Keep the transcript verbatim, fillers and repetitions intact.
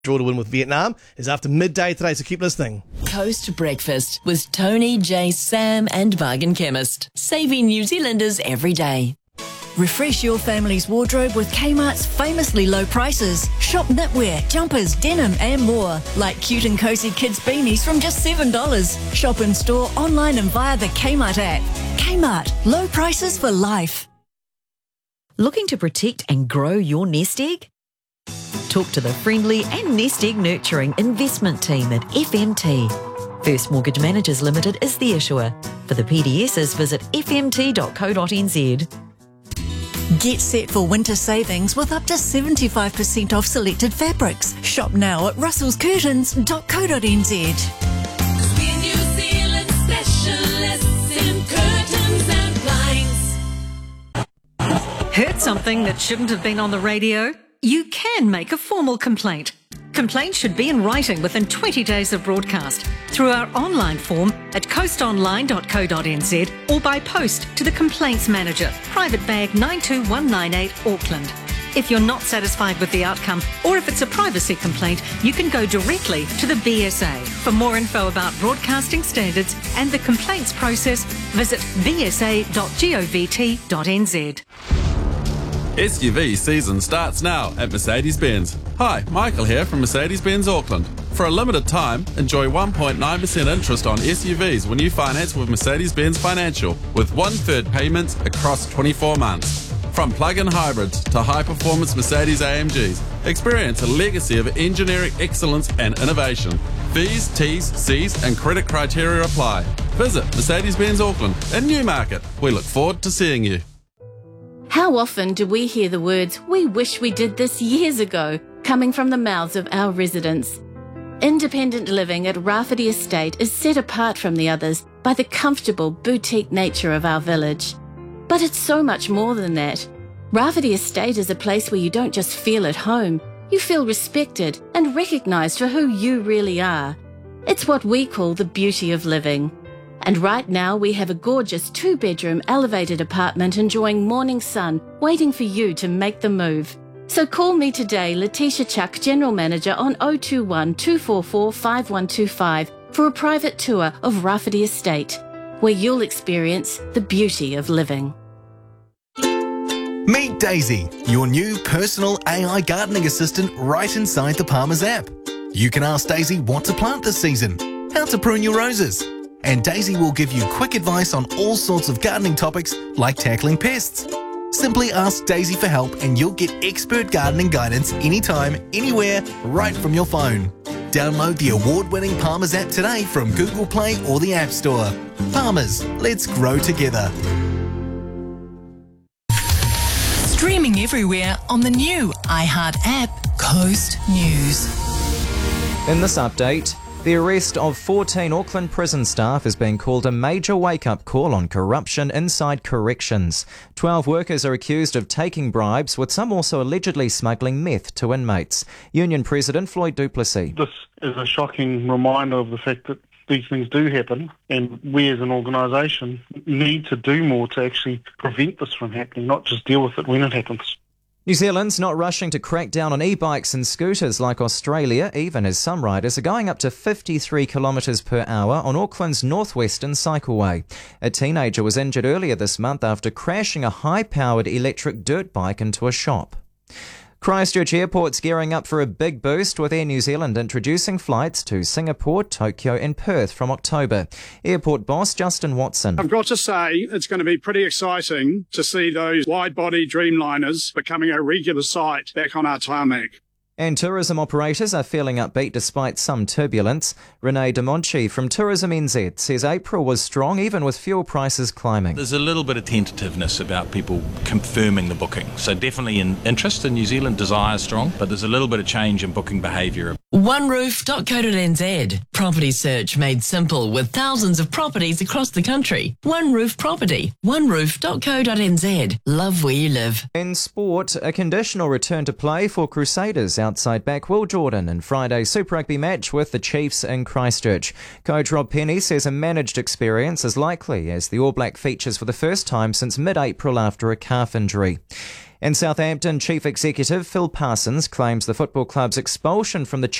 Draw to win with Vietnam is after midday today, so keep listening. Coast Breakfast with Tony, Jay, Sam and Bargain Chemist. Saving New Zealanders every day. Refresh your family's wardrobe with Kmart's famously low prices. Shop knitwear, jumpers, denim and more. Like cute and cozy kids beanies from just seven dollars. Shop in store, online and via the Kmart app. Kmart, low prices for life. Looking to protect and grow your nest egg? Talk to the friendly and nest egg nurturing investment team at F M T. First Mortgage Managers Limited is the issuer. For the P D Ss, visit f m t dot co dot n z. Get set for winter savings with up to seventy-five percent off selected fabrics. Shop now at russels curtains dot co dot n z. We're New Zealand specialists in curtains and blinds. Heard something that shouldn't have been on the radio? You can make a formal complaint. Complaints should be in writing within twenty days of broadcast through our online form at coast online dot co dot n z or by post to the Complaints Manager, Private Bag nine two one nine eight, Auckland. If you're not satisfied with the outcome or if it's a privacy complaint, you can go directly to the B S A. For more info about broadcasting standards and the complaints process, visit b s a dot govt dot n z. S U V season starts now at Mercedes-Benz. Hi, Michael here from Mercedes-Benz Auckland. For a limited time, enjoy one point nine percent interest on S U Vs when you finance with Mercedes-Benz Financial, with one-third payments across twenty-four months. From plug-in hybrids to high-performance Mercedes A M Gs, experience a legacy of engineering excellence and innovation. Fees, T's, C's and credit criteria apply. Visit Mercedes-Benz Auckland in Newmarket. We look forward to seeing you. How often do we hear the words, "We wish we did this years ago," coming from the mouths of our residents? Independent living at Rafferty Estate is set apart from the others by the comfortable boutique nature of our village. But it's so much more than that. Rafferty Estate is a place where you don't just feel at home, you feel respected and recognised for who you really are. It's what we call the beauty of living. And right now we have a gorgeous two-bedroom elevated apartment enjoying morning sun, waiting for you to make the move. So call me today, Letitia Chuck, General Manager, on oh two one, two four four, five one two five for a private tour of Rafferty Estate, where you'll experience the beauty of living. Meet Daisy, your new personal A I gardening assistant right inside the Palmer's app. You can ask Daisy what to plant this season, how to prune your roses, and Daisy will give you quick advice on all sorts of gardening topics like tackling pests. Simply ask Daisy for help and you'll get expert gardening guidance anytime, anywhere, right from your phone. Download the award-winning Palmer's app today from Google Play or the App Store. Palmer's, let's grow together. Streaming everywhere on the new iHeart app, Coast News. In this update, the arrest of fourteen Auckland prison staff is being called a major wake-up call on corruption inside corrections. Twelve workers are accused of taking bribes, with some also allegedly smuggling meth to inmates. Union President Floyd du Plessis. This is a shocking reminder of the fact that these things do happen, and we as an organisation need to do more to actually prevent this from happening, not just deal with it when it happens. New Zealand's not rushing to crack down on e-bikes and scooters like Australia, even as some riders are going up to fifty-three kilometres per hour on Auckland's northwestern cycleway. A teenager was injured earlier this month after crashing a high-powered electric dirt bike into a shop. Christchurch Airport's gearing up for a big boost, with Air New Zealand introducing flights to Singapore, Tokyo and Perth from October. Airport boss Justin Watson. I've got to say it's going to be pretty exciting to see those wide-body Dreamliners becoming a regular sight back on our tarmac. And tourism operators are feeling upbeat despite some turbulence. Renee De Monchi from Tourism N Z says April was strong even with fuel prices climbing. There's a little bit of tentativeness about people confirming the booking. So definitely in interest in New Zealand, desire is strong, but there's a little bit of change in booking behaviour. one roof dot co dot n z. Property search made simple with thousands of properties across the country. One Roof Property. one roof dot co dot n z. Love where you live. In sport, a conditional return to play for Crusaders outside back Will Jordan in Friday's Super Rugby match with the Chiefs in Christchurch. Coach Rob Penny says a managed experience is likely as the All Black features for the first time since mid-April after a calf injury. In Southampton, Chief Executive Phil Parsons claims the football club's expulsion from the